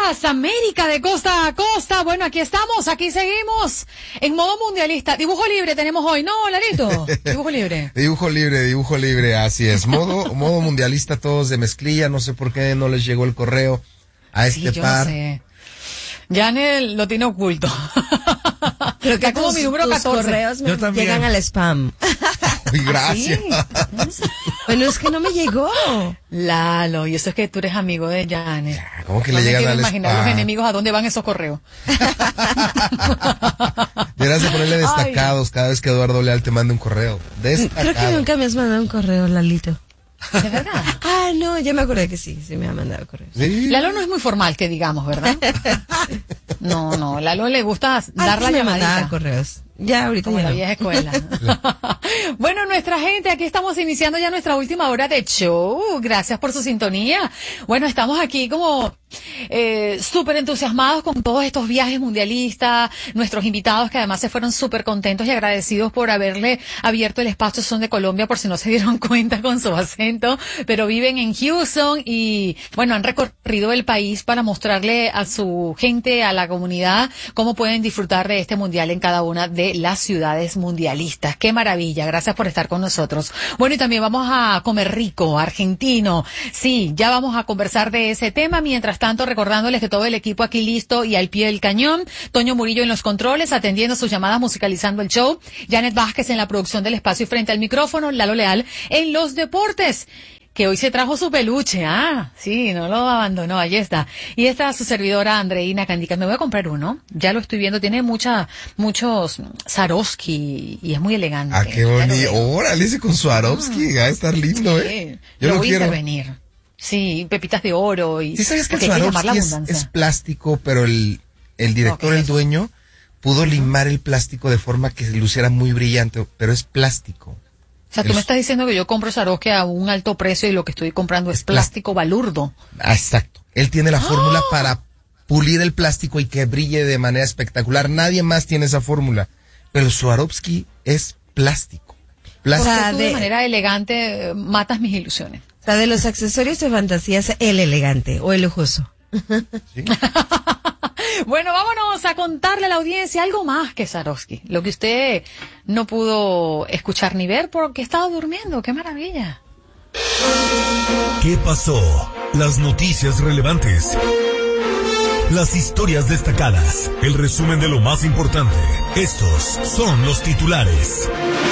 días, América de costa a costa. Bueno, aquí estamos, aquí seguimos en modo mundialista. Dibujo libre tenemos hoy, ¿no, Larito? Dibujo libre. Dibujo libre, así es. Modo mundialista, todos de mezclilla. No sé por qué no les llegó el correo a este par. No sé. Janel lo tiene oculto. Creo que como mi número 14. Correos me llegan al spam. Uy, gracias. ¿Sí? Bueno, es que no me llegó. Lalo, y eso es que tú eres amigo de Janel. ¿Cómo que le llegan al imaginar spam? los enemigos a dónde van esos correos. Deberás de ponerle destacados cada vez que Eduardo Leal te mande un correo. Destacado. Creo que nunca me has mandado un correo, Lalito. ¿De verdad? Ah, no, ya me acordé que sí me ha mandado correos. ¿Sí? Lalo no es muy formal, que digamos, ¿verdad? No, Lalo le gusta dar la me llamadita. mandaba correos. Ya, ahorita Como ya la no. vieja escuela. Bueno, nuestra gente, aquí estamos iniciando ya nuestra última hora de show. Gracias por su sintonía. Bueno, estamos aquí como súper entusiasmados con todos estos viajes mundialistas. Nuestros invitados que además se fueron súper contentos y agradecidos por haberle abierto el espacio Son de Colombia, por si no se dieron cuenta con su acento, pero viven en Houston y bueno, han recorrido el país para mostrarle a su gente, a la comunidad, cómo pueden disfrutar de este mundial en cada una de las ciudades mundialistas. ¡Qué maravilla! Gracias por estar con nosotros. Bueno, y también vamos a comer rico, argentino. Sí, ya vamos a conversar de ese tema. Mientras tanto, recordándoles que todo el equipo aquí listo y al pie del cañón. Toño Murillo en los controles, atendiendo sus llamadas, musicalizando el show. Janet Vázquez en la producción del espacio y frente al micrófono. Lalo Leal en los deportes, que hoy se trajo su peluche. Ah, sí, no lo abandonó, ahí está. Y esta su servidora Andreina Candica. Me voy a comprar uno, ya lo estoy viendo, tiene muchos Swarovski y es muy elegante. Ah, qué bonito. Órale, ese con Swarovski, va a estar lindo, Sí, Yo lo lo voy a quiero. intervenir. Sí, pepitas de oro y... ¿Sí sabes que el porque hay que llamar la Swarovski abundancia. es plástico, pero el director, Ok. el dueño, pudo limar el plástico de forma que se luciera muy brillante, pero es plástico. O sea, tú me estás diciendo que yo compro Swarovski a un alto precio y lo que estoy comprando es plástico balurdo. Ah, exacto. Él tiene la fórmula para pulir el plástico y que brille de manera espectacular. Nadie más tiene esa fórmula. Pero el Swarovski es plástico. Porque sea, tú de manera elegante matas mis ilusiones. O sea, de los accesorios de fantasía es el elegante o el lujoso. ¿Sí? Bueno, vámonos a contarle a la audiencia algo más que Swarovski. Lo que usted no pudo escuchar ni ver porque estaba durmiendo. ¡Qué maravilla! ¿Qué pasó? Las noticias relevantes. Las historias destacadas. El resumen de lo más importante. Estos son los titulares.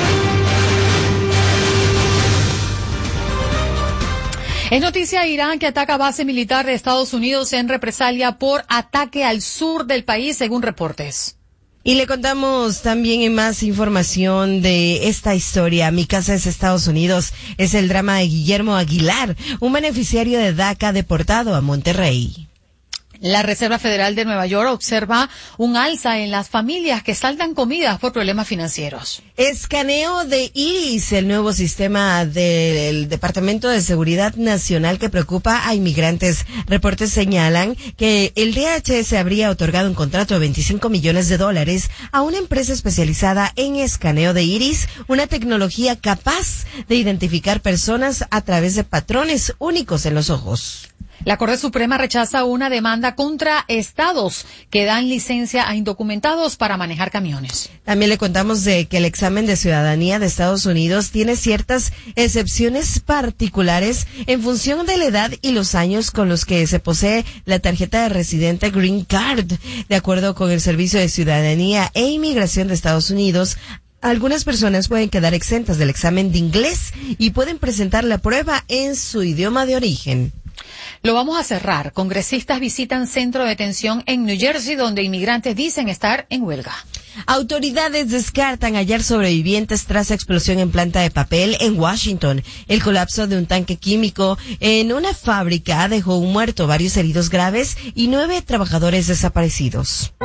Es noticia Irán que ataca base militar de Estados Unidos en represalia por ataque al sur del país, según reportes. Y le contamos también en más información de esta historia. Mi casa es Estados Unidos. Es el drama de Guillermo Aguilar, un beneficiario de DACA deportado a Monterrey. La Reserva Federal de Nueva York observa un alza en las familias que saltan comidas por problemas financieros. Escaneo de iris, el nuevo sistema del Departamento de Seguridad Nacional que preocupa a inmigrantes. Reportes señalan que el DHS habría otorgado un contrato de $25 millones a una empresa especializada en escaneo de iris, una tecnología capaz de identificar personas a través de patrones únicos en los ojos. La Corte Suprema rechaza una demanda contra estados que dan licencia a indocumentados para manejar camiones. También le contamos de que el examen de ciudadanía de Estados Unidos tiene ciertas excepciones particulares en función de la edad y los años con los que se posee la tarjeta de residente Green Card. De acuerdo con el Servicio de Ciudadanía e Inmigración de Estados Unidos, algunas personas pueden quedar exentas del examen de inglés y pueden presentar la prueba en su idioma de origen. Lo vamos a cerrar. Congresistas visitan centro de detención en New Jersey donde inmigrantes dicen estar en huelga. Autoridades descartan hallar sobrevivientes tras explosión en planta de papel en Washington. El colapso de un tanque químico en una fábrica dejó un muerto, varios heridos graves y 9 trabajadores desaparecidos.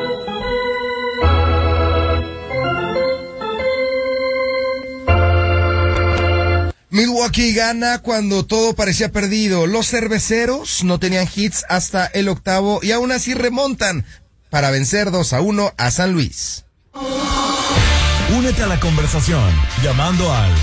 Milwaukee gana cuando todo parecía perdido. Los cerveceros no tenían hits hasta el octavo y aún así remontan para vencer 2-1 a San Luis. Únete a la conversación llamando al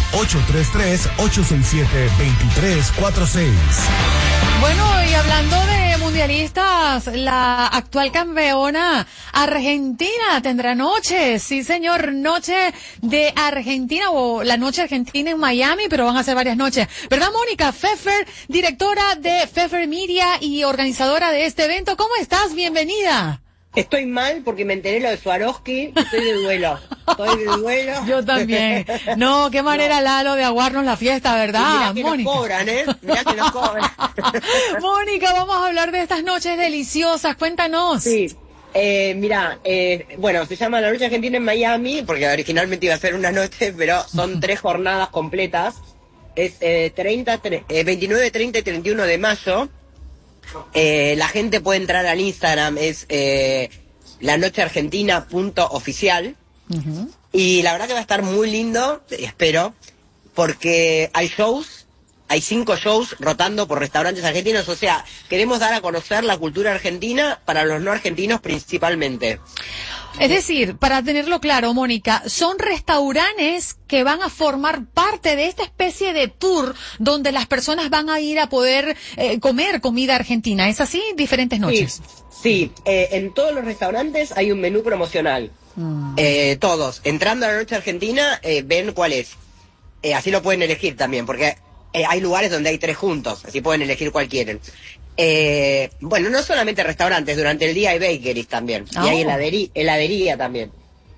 833-867-2346. Bueno, y hablando de mundialistas, listas. La actual campeona Argentina tendrá noche. Sí, señor, noche de Argentina o la noche argentina en Miami, pero van a ser varias noches. ¿Verdad, Mónica Pfeffer, directora de Pfeffer Media y organizadora de este evento? ¿Cómo estás? Bienvenida. Estoy mal porque me enteré lo de Swarovski, estoy de duelo. Estoy de duelo. Yo también. No, qué manera, Lalo, de aguarnos la fiesta, ¿verdad, Mirá que Mónica? nos cobran, ¿eh? Mirá que nos cobran. Mónica, vamos a hablar de estas noches deliciosas. Cuéntanos. Sí. Bueno, se llama La Noche Argentina en Miami, porque originalmente iba a ser una noche, pero son 3 jornadas completas. Es 29, 30 y 31 de mayo. La gente puede entrar al Instagram, es lanocheargentina.oficial. Uh-huh. Y la verdad que va a estar muy lindo, espero, porque hay 5 shows rotando por restaurantes argentinos, o sea, queremos dar a conocer la cultura argentina para los no argentinos principalmente. Es decir, para tenerlo claro, Mónica, son restaurantes que van a formar parte de esta especie de tour donde las personas van a ir a poder comer comida argentina. ¿Es así? Diferentes noches. Sí, en todos los restaurantes hay un menú promocional. Todos. Entrando a la Noche Argentina, ven cuál es. Así lo pueden elegir también, porque hay lugares donde hay 3 juntos, así pueden elegir cuál quieren. Bueno, no solamente restaurantes, durante el día hay bakeries también, y hay heladería también.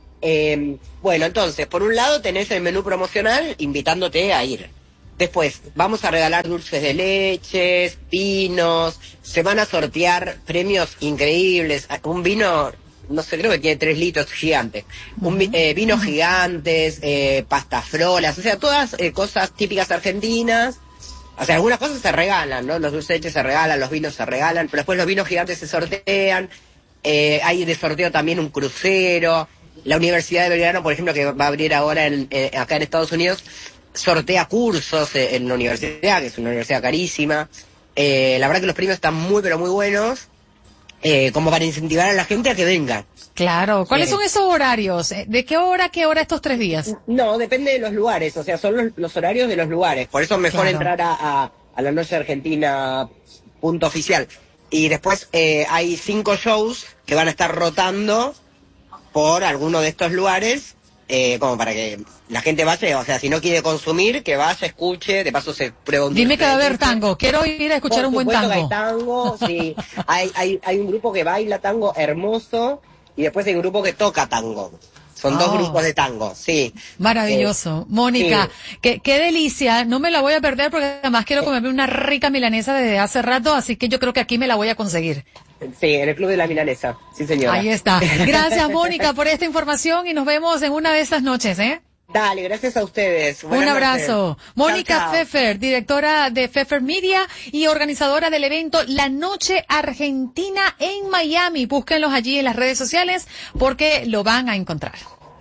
Bueno, entonces, por un lado tenés el menú promocional invitándote a ir. Después, vamos a regalar dulces de leches, vinos, se van a sortear premios increíbles, un vino, no sé, creo que tiene 3 litros gigante, vinos gigantes, pastas frolas, o sea, todas cosas típicas argentinas. O sea, algunas cosas se regalan, ¿no? Los dulces de leche se regalan, los vinos se regalan, pero después los vinos gigantes se sortean. Hay de sorteo también un crucero. La Universidad de Belgrano, por ejemplo, que va a abrir ahora acá en Estados Unidos, sortea cursos en la universidad, que es una universidad carísima. La verdad que los premios están muy, pero muy buenos, como para incentivar a la gente a que venga. Claro. ¿Cuáles son esos horarios? ¿De qué hora a qué hora estos 3 días? No, depende de los lugares, o sea, son los horarios de los lugares. Por eso es mejor entrar a la Noche Argentina .oficial. Y después hay 5 shows que van a estar rotando por alguno de estos lugares, como para que la gente vaya, o sea, si no quiere consumir, que vaya, escuche, de paso se prueba un... Dime que va a haber tango, quiero ir a escuchar un buen tango. Que hay tango, sí, hay un grupo que baila tango hermoso, y después hay un grupo que toca tango. Son 2 grupos de tango, sí. Maravilloso. Mónica, sí. Qué delicia. No me la voy a perder porque además quiero comerme una rica milanesa desde hace rato, así que yo creo que aquí me la voy a conseguir. Sí, en el Club de la Milanesa. Sí, señora. Ahí está. Gracias, Mónica, por esta información y nos vemos en una de estas noches, ¿eh? Dale, gracias a ustedes. Un abrazo. Noches. Mónica Chao, chao. Pfeffer, directora de Pfeffer Media y organizadora del evento La Noche Argentina en Miami. Búsquenlos allí en las redes sociales porque lo van a encontrar.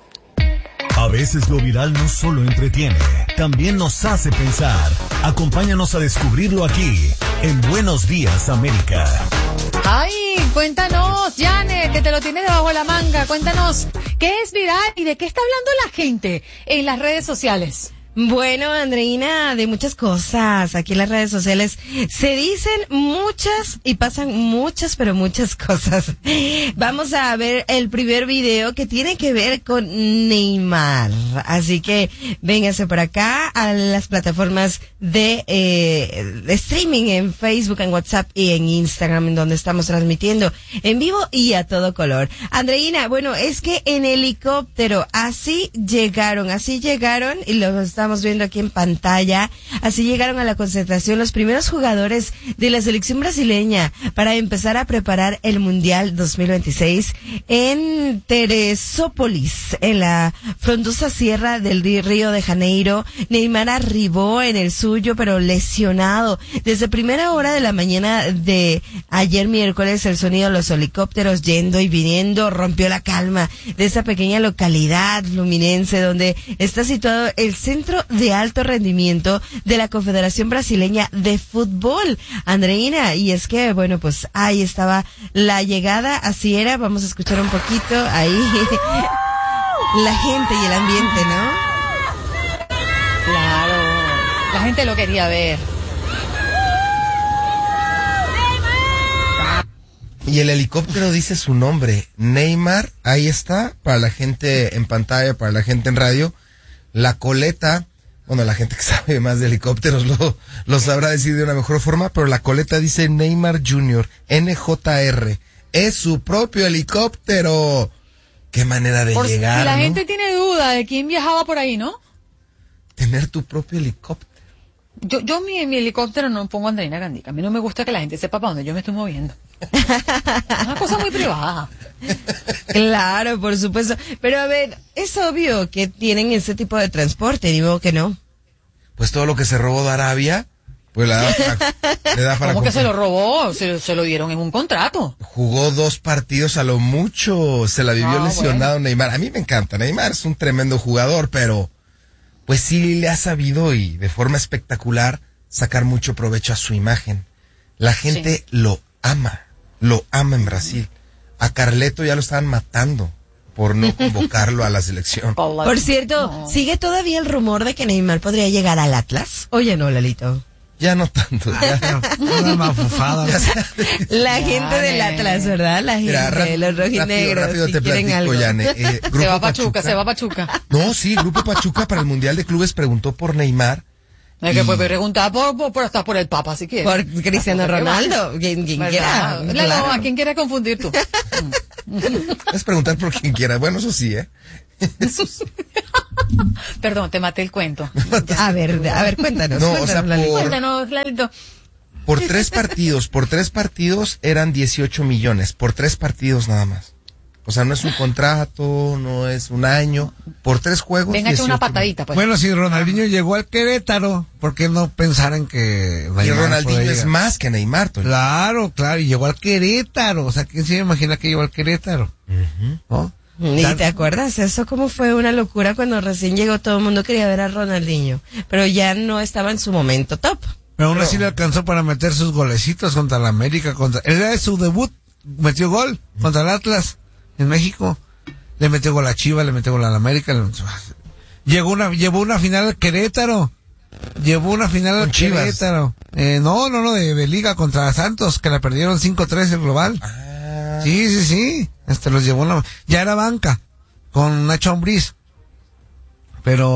A veces lo viral no solo entretiene, también nos hace pensar. Acompáñanos a descubrirlo aquí, en Buenos Días, América. Ay, cuéntanos, Janet, que te lo tienes debajo de la manga. Cuéntanos, ¿qué es viral y de qué está hablando la gente en las redes sociales? Bueno, Andreina, de muchas cosas. Aquí en las redes sociales se dicen muchas y pasan muchas, pero muchas cosas. Vamos a ver el primer video que tiene que ver con Neymar. Así que véngase por acá a las plataformas de streaming en Facebook, en WhatsApp y en Instagram, en donde estamos transmitiendo en vivo y a todo color. Andreina, bueno, es que en helicóptero así llegaron y lo estamos viendo aquí en pantalla. Así llegaron a la concentración los primeros jugadores de la selección brasileña para empezar a preparar el Mundial 2026 en Teresópolis, en la frondosa sierra del Río de Janeiro. Neymar arribó en el suyo, pero lesionado. Desde primera hora de la mañana de ayer miércoles, el sonido de los helicópteros yendo y viniendo rompió la calma de esa pequeña localidad fluminense donde está situado el centro de alto rendimiento de la Confederación Brasileña de Fútbol, Andreina. Y es que, bueno, pues ahí estaba la llegada, así era. Vamos a escuchar un poquito ahí la gente y el ambiente, ¿no? Claro, la gente lo quería ver. Y el helicóptero dice su nombre, Neymar, ahí está, para la gente en pantalla, para la gente en radio. La coleta, bueno, la gente que sabe más de helicópteros lo sabrá decir de una mejor forma, pero la coleta dice Neymar Jr., NJR. Es su propio helicóptero. Qué manera de llegar, si la ¿no? gente tiene duda de quién viajaba por ahí, ¿no? Tener tu propio helicóptero. Yo mi helicóptero no pongo Andreina Gandica. A mí no me gusta que la gente sepa para dónde yo me estoy moviendo. Es una cosa muy privada. Claro, por supuesto. Pero a ver, es obvio que tienen ese tipo de transporte, ni modo que no. Pues todo lo que se robó de Arabia, pues le da para ¿Cómo que se comprar. lo robó? Se lo dieron en un contrato. Jugó 2 partidos a lo mucho, se la vivió lesionado bueno. Neymar. A mí me encanta, Neymar es un tremendo jugador, pero pues sí le ha sabido y de forma espectacular sacar mucho provecho a su imagen. La gente lo ama en Brasil. A Carleto ya lo estaban matando por no convocarlo a la selección. Por cierto, ¿sigue todavía el rumor de que Neymar podría llegar al Atlas? Oye, no, Lalito. Ya no tanto, ya. Una mafufada. La gente del Atlas, ¿verdad? La gente Mira, de los rojinegros, rápido si te quieren platico, algo. Yane. Se Grupo va a Pachuca. No, sí, Grupo Pachuca para el Mundial de Clubes preguntó por Neymar. Es que puede preguntar hasta por el Papa, si quiere. Por Cristiano Ronaldo, quien quiera. Claro, Claro. ¿a quién quieres confundir tú? Es preguntar por quien quiera. Bueno, eso sí, ¿eh? Perdón, te maté el cuento. A ver, cuéntanos. No, o sea, Lalito. Cuéntanos, Lalito. por 3 partidos eran 18 millones. Por 3 partidos nada más. O sea, no es un contrato, no es un año. Por 3 juegos. Venga, echa una 18 patadita, pues. Bueno, si Ronaldinho llegó al Querétaro, ¿por qué no pensaran que millones. Y Neymar Ronaldinho podía es llegar? más que Neymar, Toño. Claro, y llegó al Querétaro. O sea, ¿quién se imagina que llegó al Querétaro? ¿No? ¿Y te acuerdas? Eso como fue una locura cuando recién llegó, todo el mundo quería ver a Ronaldinho, pero ya no estaba en su momento top. Pero aún así le alcanzó para meter sus golecitos contra la América. Era su debut, metió gol contra el Atlas en México. Le metió gol a Chivas, le metió gol a la América. Llevó una final al Querétaro. Llevó una final al ¿Con Chivas? Querétaro. No, de Liga contra Santos, que la perdieron 5-3 el global. Sí. Los llevó ya era banca, con Nacho Ambriz. Pero,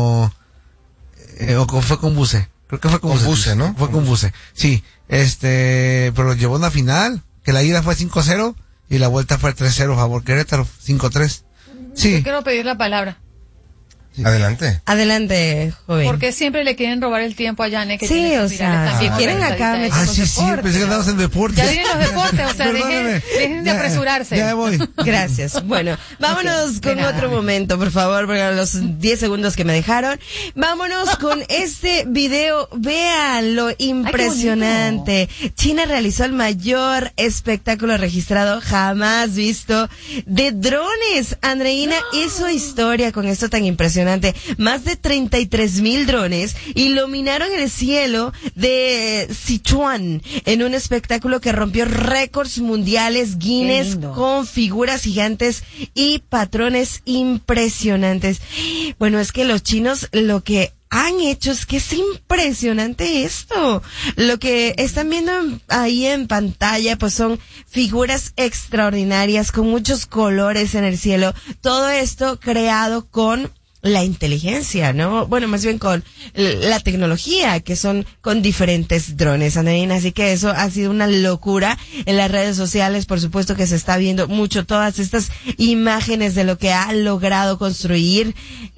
o fue con Buse. Creo que fue con Buse, ¿no? Fue con Buse. Sí, pero los llevó a una final, que la ida fue 5-0 y la vuelta fue 3-0 a favor Querétaro, 5-3. Sí. Yo quiero pedir la palabra. Adelante. Adelante, joven. Porque siempre le quieren robar el tiempo a Yane. Que Sí, tiene o sus virales sea, también si quieren organizaditas acá de me- esos Sí, deportes, pensé que andamos en deportes. Ya vienen los deportes, o sea, Perdóname. dejen de Ya, apresurarse. Ya voy. Gracias. Bueno, vámonos Ok, con de nada. otro momento, por favor, porque a los 10 segundos que me dejaron. Vámonos con este video. Vean lo impresionante. China realizó el mayor espectáculo registrado jamás visto de drones. Andreina hizo historia con esto tan impresionante. Más de 33,000 drones iluminaron el cielo de Sichuan en un espectáculo que rompió récords mundiales Guinness lindo. con figuras gigantes y patrones impresionantes. Bueno, es que los chinos lo que han hecho es que es impresionante esto. Lo que están viendo ahí en pantalla pues son figuras extraordinarias con muchos colores en el cielo. Todo esto creado con la inteligencia, ¿no? Bueno, más bien con la tecnología, que son con diferentes drones, Andreina. Así que eso ha sido una locura en las redes sociales. Por supuesto que se está viendo mucho todas estas imágenes de lo que ha logrado construir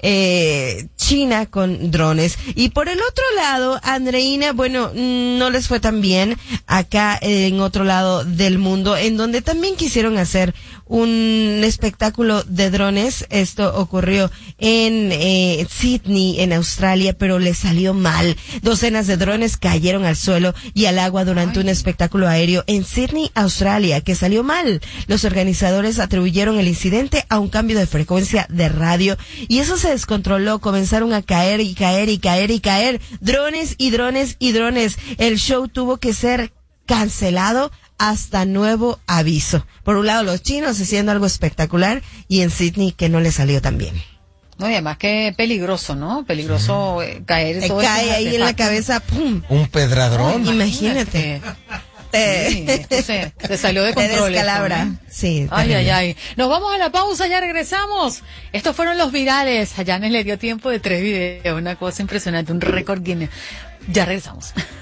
China con drones. Y por el otro lado, Andreina, bueno, no les fue tan bien acá en otro lado del mundo, en donde también quisieron hacer un espectáculo de drones. Esto ocurrió en Sydney, en Australia, pero le salió mal. Docenas de drones cayeron al suelo y al agua durante un espectáculo aéreo en Sydney, Australia, que salió mal. Los organizadores atribuyeron el incidente a un cambio de frecuencia de radio y eso se descontroló. Comenzaron a caer y caer y caer y caer. Drones y drones y drones. El show tuvo que ser cancelado hasta nuevo aviso. Por un lado, los chinos haciendo algo espectacular y en Sydney que no le salió tan bien. No, y además que peligroso, ¿no? Peligroso caer. Todo Cae esos ahí en la artefactos. cabeza, ¡pum! Un pedradrón. Imagínate. te salió de control. Te descalabra. Esto, ¿no? Sí. Ay. Nos vamos a la pausa, ya regresamos. Estos fueron los virales. A Yanes le dio tiempo de 3 videos, una cosa impresionante, un récord Guinness. Ya regresamos.